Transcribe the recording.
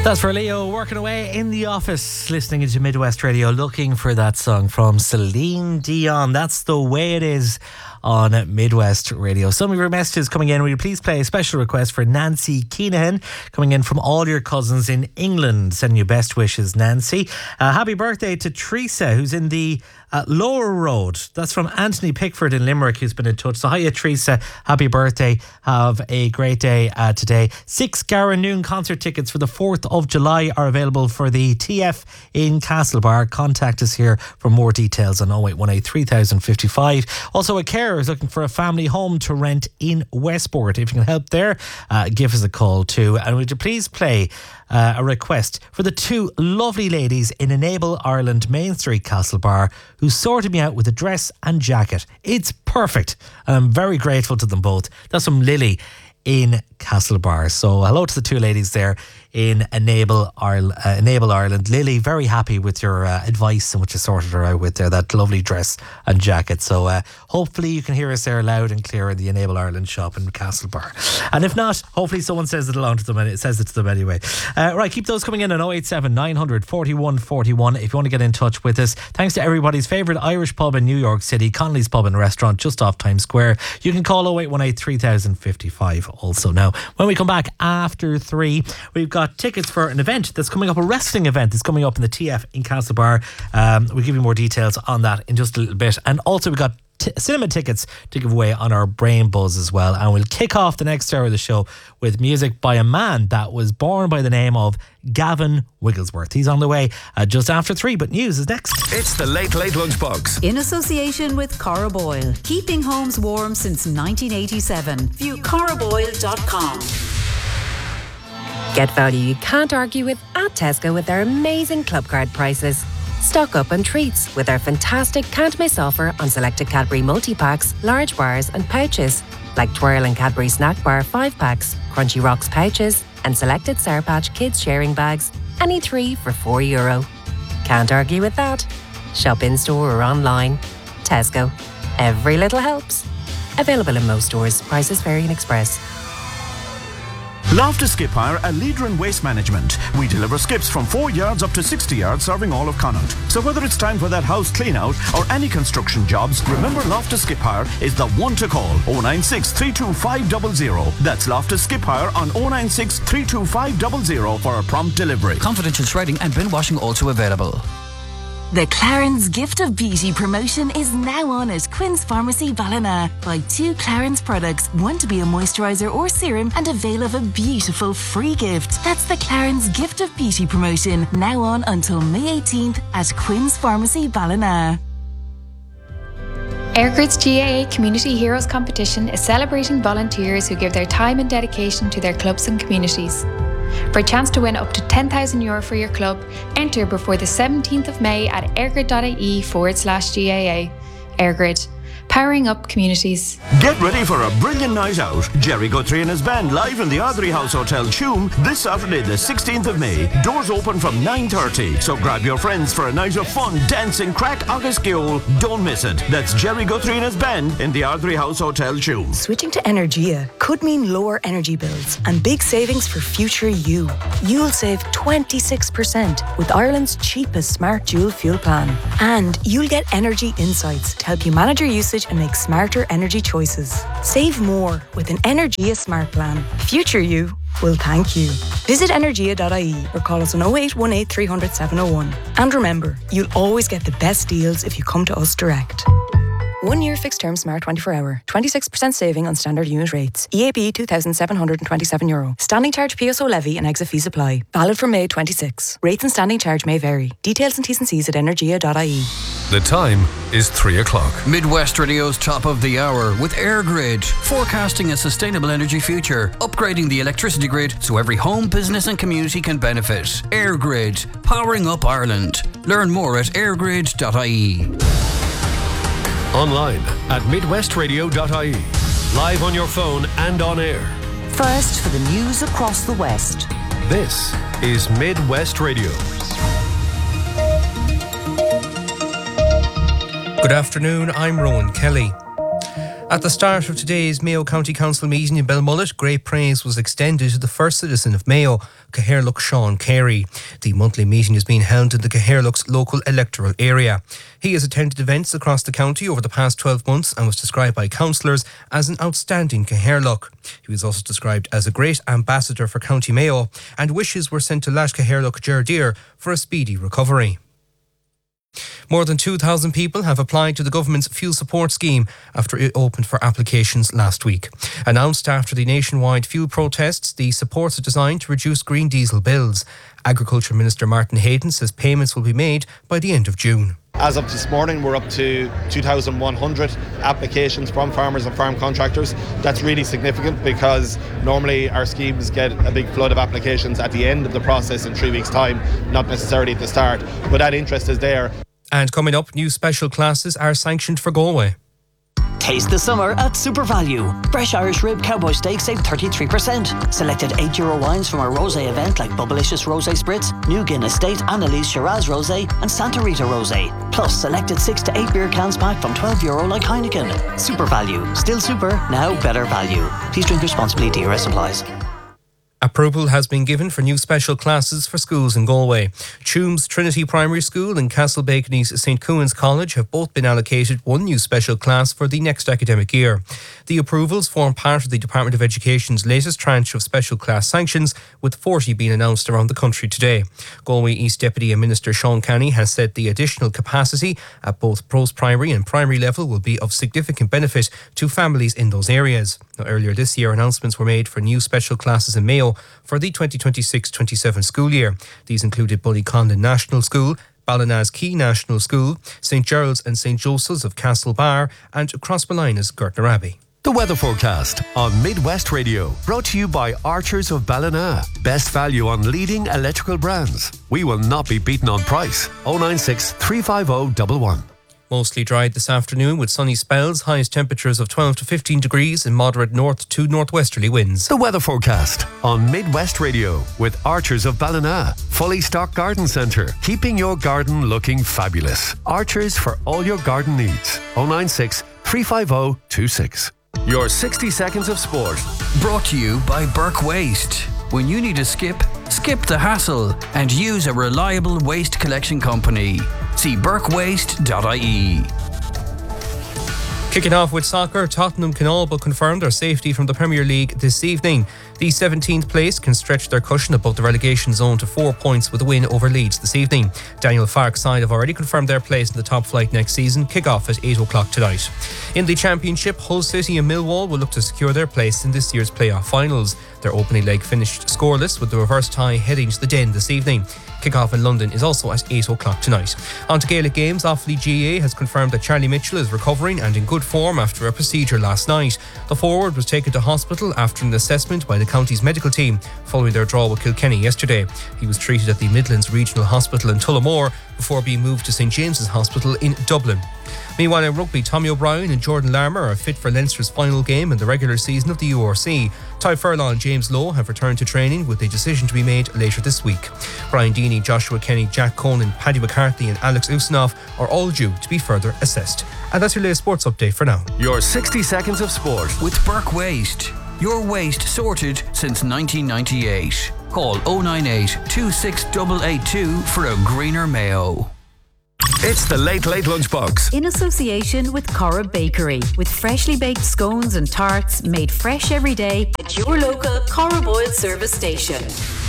That's for Leo, working away in the office, listening into Midwest Radio, looking for that song from Celine Dion. That's the way it is on Midwest Radio. Some of your messages coming in. Will you please play a special request for Nancy Keenahan, coming in from all your cousins in England. Sending you best wishes, Nancy. Happy birthday to Teresa, who's in the Lower Road. That's from Anthony Pickford in Limerick, who's been in touch. So hiya, Teresa. Happy birthday. Have a great day today. 6 Garanoon concert tickets for the 4th of July are available for the TF in Castlebar. Contact us here for more details on 0818 3055. Also, a carer is looking for a family home to rent in Westport. If you can help there, give us a call too. And would you please play a request for the 2 lovely ladies in Enable Ireland Main Street Castlebar who sorted me out with a dress and jacket. It's perfect, and I'm very grateful to them both. That's from Lily in Castlebar. So hello to the 2 ladies there in Enable Ireland. Lily, very happy with your advice and what you sorted her out with there, that lovely dress and jacket. So hopefully you can hear us there loud and clear in the Enable Ireland shop in Castlebar. And if not, hopefully someone says it along to them, and it says it to them anyway. Right, keep those coming in on 087 900 41 41 if you want to get in touch with us. Thanks to everybody's favourite Irish pub in New York City, Connolly's Pub and Restaurant, just off Times Square. You can call 0818 3055 also. Now, when we come back after 3, we've got tickets for an event that's coming up, a wrestling event that's coming up in the TF in Castlebar. We'll give you more details on that in just a little bit. And also we've got cinema tickets to give away on our Brain Buzz as well. And we'll kick off the next hour of the show with music by a man that was born by the name of Gavin Wigglesworth. He's on the way just after 3, but news is next. It's the Late Late Lunchbox. In association with Cora Boyle, keeping homes warm since 1987. View coraboyle.com. Get value you can't argue with at Tesco with their amazing club card prices. Stock up on treats with our fantastic can't miss offer on selected Cadbury multi-packs, large bars and pouches, like Twirl and Cadbury Snack Bar 5-packs, Crunchy Rocks pouches and selected Sour Patch Kids sharing bags, any 3 for €4. Can't argue with that. Shop in store or online. Tesco. Every little helps. Available in most stores. Prices vary in Express. Loftus Skip Hire, a leader in waste management. We deliver skips from 4 yards up to 60 yards, serving all of Connaught. So whether it's time for that house clean out or any construction jobs, remember Loftus Skip Hire is the one to call. 096 325 00. That's Loftus Skip Hire on 096 325 00 for a prompt delivery. Confidential shredding and bin washing also available. The Clarence Gift of Beauty promotion is now on at Quinn's Pharmacy Ballina. Buy 2 Clarence products, one to be a moisturiser or serum, and avail of a beautiful free gift. That's the Clarence Gift of Beauty promotion, now on until May 18th at Quinn's Pharmacy Ballina. Airgrid's GAA Community Heroes Competition is celebrating volunteers who give their time and dedication to their clubs and communities. For a chance to win up to €10,000 for your club, enter before the 17th of May at airgrid.ie/GAA. Airgrid, powering up communities. Get ready for a brilliant night out. Jerry Guthrie and his band live in the Ardrey House Hotel, Tuam, this Saturday the 16th of May. Doors open from 9:30, so grab your friends for a night of fun, dancing, crack, agus geol. Don't miss it. That's Jerry Guthrie and his band in the Ardrey House Hotel, Tuam. Switching to Energia could mean lower energy bills and big savings for future you. You'll save 26% with Ireland's cheapest smart dual fuel plan. And you'll get energy insights to help you manage your usage and make smarter energy choices. Save more with an Energia Smart Plan. Future you will thank you. Visit energia.ie or call us on 0818 300 701. And remember, you'll always get the best deals if you come to us direct. 1 year fixed term Smart 24 hour. 26% saving on standard unit rates. EAB €2,727. Standing charge PSO levy and exit fees apply. Valid from May 26. Rates and standing charge may vary. Details and T's and C's at energia.ie. The time is 3 o'clock. Midwest Radio's top of the hour with AirGrid, forecasting a sustainable energy future, upgrading the electricity grid so every home, business and community can benefit. AirGrid, powering up Ireland. Learn more at airgrid.ie. Online at midwestradio.ie. Live on your phone and on air. First for the news across the West. This is Midwest Radio. Good afternoon, I'm Rowan Kelly. At the start of today's Mayo County Council meeting in Belmullet, great praise was extended to the first citizen of Mayo, Caherlock Sean Carey. The monthly meeting is being held in the Caherlock's local electoral area. He has attended events across the county over the past 12 months and was described by councillors as an outstanding Caherlock. He was also described as a great ambassador for County Mayo, and wishes were sent to Lash Caherlock Gerdeer for a speedy recovery. More than 2,000 people have applied to the government's fuel support scheme after it opened for applications last week. Announced after the nationwide fuel protests, the supports are designed to reduce green diesel bills. Agriculture Minister Martin Hayden says payments will be made by the end of June. As of this morning, we're up to 2,100 applications from farmers and farm contractors. That's really significant because normally our schemes get a big flood of applications at the end of the process in 3 weeks' time, not necessarily at the start. But that interest is there. And coming up, new special classes are sanctioned for Galway. Taste the summer at Super Value. Fresh Irish Rib Cowboy Steak save 33%. Selected €8 wines from our rosé event like Bubblicious Rosé Spritz, New Guinness State, Annalise Shiraz Rosé and Santa Rita Rosé. Plus selected 6 to 8 beer cans pack from €12 like Heineken. Super Value. Still super, now better value. Please drink responsibly. DRS applies. Approval has been given for new special classes for schools in Galway. Tuam's Trinity Primary School and Castlebaconey's St. Cooin's College have both been allocated one new special class for the next academic year. The approvals form part of the Department of Education's latest tranche of special class sanctions, with 40 being announced around the country today. Galway East Deputy Minister Sean Canny has said the additional capacity at both post-primary and primary level will be of significant benefit to families in those areas. Now, earlier this year, announcements were made for new special classes in Mayo for the 2026-27 school year. These included Ballyconlin National School, Ballinaz Key National School, St. Gerald's and St. Joseph's of Castlebar and Crossmolina's Gertner Abbey. The weather forecast on Midwest Radio, brought to you by Archers of Ballina. Best value on leading electrical brands. We will not be beaten on price. 096 350 111. Mostly dry this afternoon with sunny spells, highest temperatures of 12 to 15 degrees and moderate north to northwesterly winds. The weather forecast on Midwest Radio with Archers of Ballina. Fully stocked garden centre, keeping your garden looking fabulous. Archers for all your garden needs. 096 350 26. Your 60 seconds of sport. Brought to you by Burke Waste. When you need a skip the hassle and use a reliable waste collection company. See burkewaste.ie. Kicking off with soccer, Tottenham can all but confirm their safety from the Premier League this evening. The 17th place can stretch their cushion above the relegation zone to 4 points with a win over Leeds this evening. Daniel Farke's side have already confirmed their place in the top flight next season. Kick-off at 8 o'clock tonight. In the Championship, Hull City and Millwall will look to secure their place in this year's playoff finals. Their opening leg finished scoreless with the reverse tie heading to the Den this evening. Kick-off in London is also at 8 o'clock tonight. On to Gaelic Games, Offaly GAA has confirmed that Charlie Mitchell is recovering and in good form after a procedure last night. The forward was taken to hospital after an assessment by the county's medical team following their draw with Kilkenny yesterday. He was treated at the Midlands Regional Hospital in Tullamore before being moved to St James's Hospital in Dublin. Meanwhile in rugby, Tommy O'Brien and Jordan Larmour are fit for Leinster's final game in the regular season of the URC. Ty Furlong and James Lowe have returned to training with a decision to be made later this week. Brian Deeney, Joshua Kenny, Jack Conan, Paddy McCarthy and Alex Usinoff are all due to be further assessed. And that's your latest sports update for now. Your 60 seconds of sport with Burke Waste. Your waste sorted since 1998. Call 098 26882 for a greener Mayo. It's the Late Late Lunchbox. In association with Cora Bakery, with freshly baked scones and tarts made fresh every day at your local Cora Boyle service station.